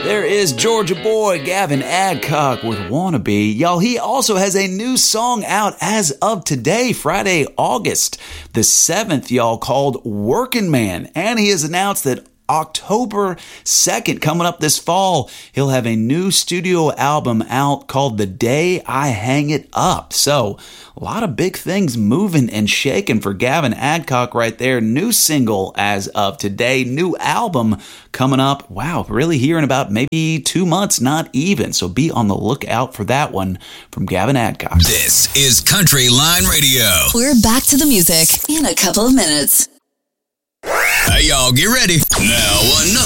There is Georgia boy Gavin Adcock with Wannabe. Y'all, he also has a new song out as of today, Friday, August the 7th, y'all, called Workin' Man. And he has announced that October 2nd, coming up this fall, he'll have a new studio album out called The Day I Hang It Up. So, a lot of big things moving and shaking for Gavin Adcock right there. New single as of today, new album coming up. Wow, really here in about maybe 2 months, not even. So be on the lookout for that one from Gavin Adcock. This is Country Line Radio. We're back to the music in a couple of minutes. Hey, y'all, get ready. Now, another